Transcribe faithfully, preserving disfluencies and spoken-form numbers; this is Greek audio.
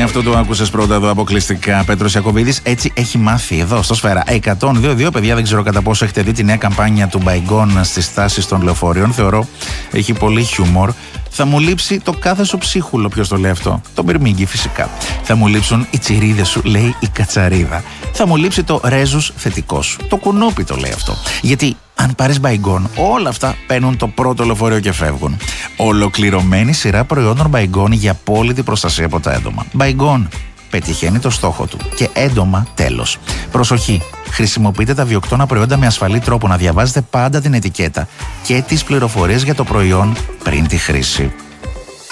αυτό το άκουσες πρώτα εδώ αποκλειστικά. Πέτρος Ιακωβίδης, έτσι έχει μάθει εδώ στο Σφαίρα εκατόν δύο δύο. Παιδιά, δεν ξέρω κατά πόσο έχετε δει τη νέα καμπάνια του Baygon στις στάσεις των λεωφορείων. Θεωρώ έχει πολύ χιούμορ. Θα μου λείψει το κάθε σου ψίχουλο. Ποιος το λέει αυτό? Το Μπιρμίγκι, φυσικά. Θα μου λείψουν οι τσιρίδες σου, λέει η Κατσαρίδα. Θα μου λείψει το ρέζους θετικό σου. Το κουνούπι το λέει αυτό. Γιατί αν πάρεις Baygon, όλα αυτά παίρνουν το πρώτο λεωφορείο και φεύγουν. Ολοκληρωμένη σειρά προϊόντων Baygon για απόλυτη προστασία από τα έντομα. Baygon πετυχαίνει το στόχο του. Και έντομα τέλος. Προσοχή! Χρησιμοποιείτε τα βιοκτώνα προϊόντα με ασφαλή τρόπο, να διαβάζετε πάντα την ετικέτα και τις πληροφορίες για το προϊόν πριν τη χρήση.